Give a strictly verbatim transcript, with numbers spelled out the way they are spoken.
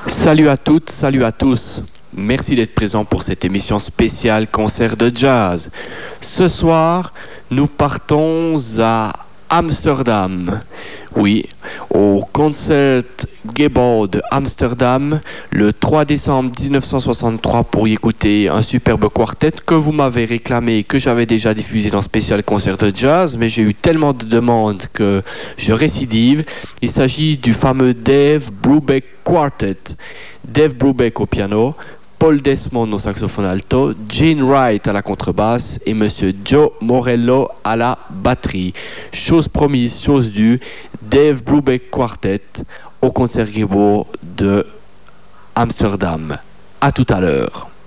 Salut à toutes, salut à tous. Merci d'être présents pour cette émission spéciale concert de jazz. Ce soir, nous partons à Amsterdam. Oui, au Concertgebouw de Amsterdam, le trois décembre dix-neuf cent soixante-trois, pour y écouter un superbe quartet que vous m'avez réclamé et que j'avais déjà diffusé dans Spécial Concert de Jazz, mais j'ai eu tellement de demandes que je récidive. Il s'agit du fameux Dave Brubeck Quartet. Dave Brubeck au piano, Paul Desmond au saxophone alto, Gene Wright à la contrebasse et Monsieur Joe Morello à la batterie. Chose promise, chose due, Dave Brubeck Quartet au Concertgebouw de Amsterdam. À tout à l'heure.